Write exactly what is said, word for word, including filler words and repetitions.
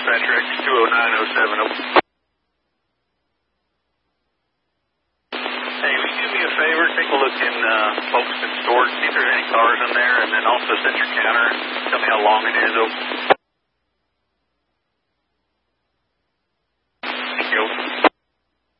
dispatcher X two oh nine oh seven. Hey, will you do me a favor? Take a look in uh, Folkestone storage, see if there's any cars in there, and then also set your counter and tell me how long it is open.